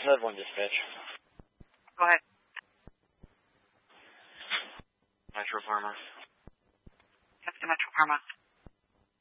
Another one dispatch. Go ahead. Metro Pharma. That's the Metro Pharma.